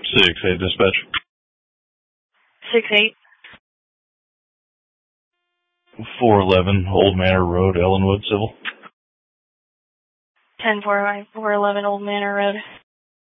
6-8 dispatch. 6-8. 411 Old Manor Road, Ellenwood, civil. 10-4, 411 Old Manor Road.